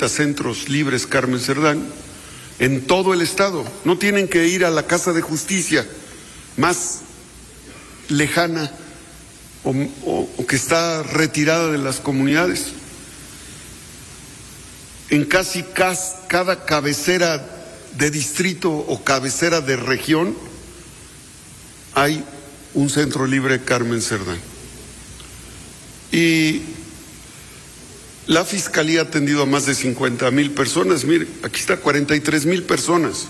50 centros libres Carmen Cerdán en todo el estado. No tienen que ir a la Casa de Justicia más lejana o que está retirada de las comunidades. En casi cada cabecera de distrito o cabecera de región hay un centro libre Carmen Cerdán. Y la Fiscalía ha atendido a más de 50,000 personas. Mire, aquí está, 43,000 personas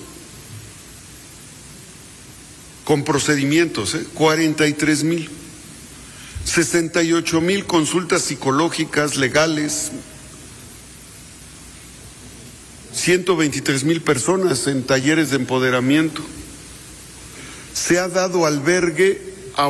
con procedimientos, 43,000. 68,000 consultas psicológicas, legales. 123,000 personas en talleres de empoderamiento. Se ha dado albergue a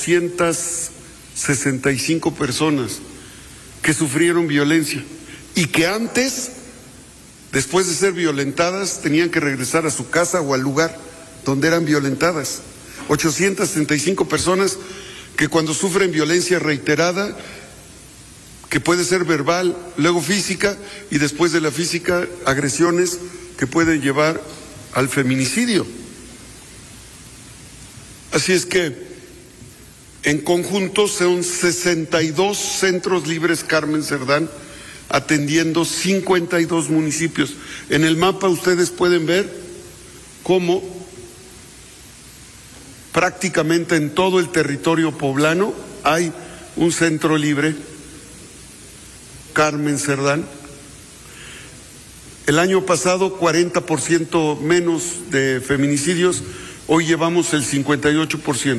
865 personas que sufrieron violencia y que antes, después de ser violentadas, tenían que regresar a su casa o al lugar donde eran violentadas. 865 personas que cuando sufren violencia reiterada, que puede ser verbal, luego física, y después de la física, agresiones que pueden llevar al feminicidio. Así es que, en conjunto, son 62 centros libres Carmen Cerdán, atendiendo 52 municipios. En el mapa ustedes pueden ver cómo prácticamente en todo el territorio poblano hay un centro libre Carmen Cerdán. El año pasado 40% menos de feminicidios, hoy llevamos el 58%.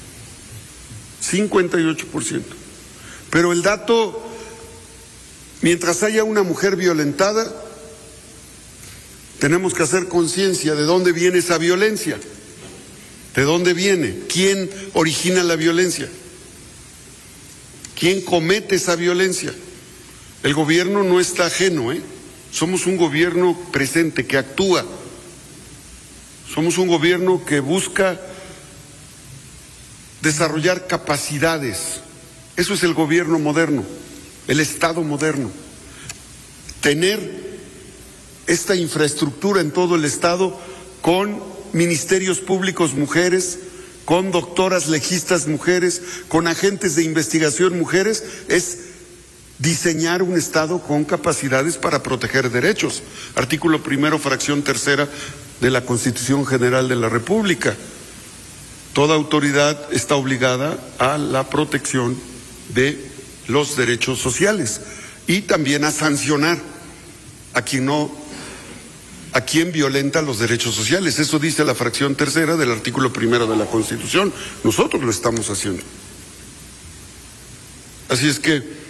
58%. Pero el dato, mientras haya una mujer violentada, tenemos que hacer conciencia de dónde viene esa violencia. ¿De dónde viene? ¿Quién origina la violencia? ¿Quién comete esa violencia? El gobierno no está ajeno, Somos un gobierno presente que actúa. Somos un gobierno que busca desarrollar capacidades. Eso es el gobierno moderno, el Estado moderno. Tener esta infraestructura en todo el Estado con ministerios públicos mujeres, con doctoras legistas mujeres, con agentes de investigación mujeres, es diseñar un Estado con capacidades para proteger derechos. Artículo 1, fracción 3 de la Constitución General de la República. Toda autoridad está obligada a la protección de los derechos sociales y también a sancionar a quien violenta los derechos sociales. Eso dice la fracción 3 del artículo 1 de la Constitución. Nosotros lo estamos haciendo. Así es que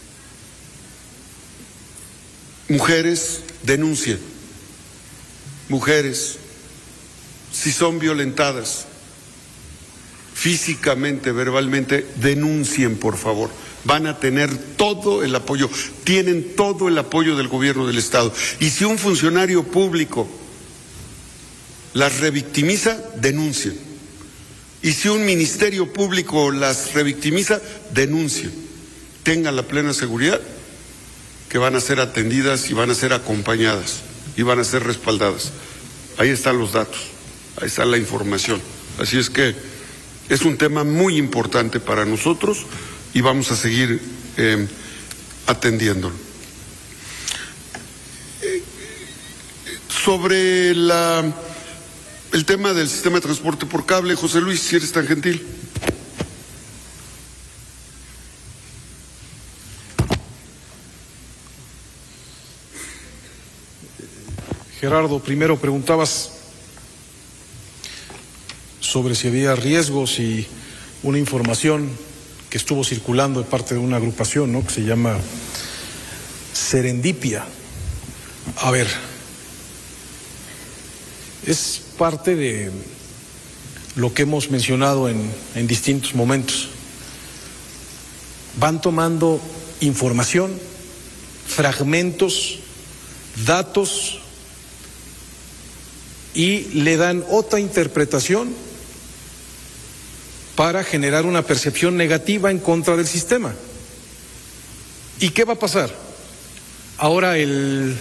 mujeres, denuncien. Mujeres, si son violentadas físicamente, verbalmente, denuncien, por favor. Van a tener todo el apoyo, tienen todo el apoyo del gobierno del Estado. Y si un funcionario público las revictimiza, denuncien. Y si un ministerio público las revictimiza, denuncien. Tengan la plena seguridad que van a ser atendidas y van a ser acompañadas y van a ser respaldadas. Ahí están los datos, ahí está la información. Así es que es un tema muy importante para nosotros y vamos a seguir atendiéndolo. Sobre el tema del sistema de transporte por cable, José Luis, si eres tan gentil. Gerardo, primero preguntabas sobre si había riesgos y una información que estuvo circulando de parte de una agrupación, ¿no?, que se llama Serendipia. A ver, es parte de lo que hemos mencionado en distintos momentos. Van tomando información, fragmentos, datos y le dan otra interpretación para generar una percepción negativa en contra del sistema. ¿Y qué va a pasar? Ahora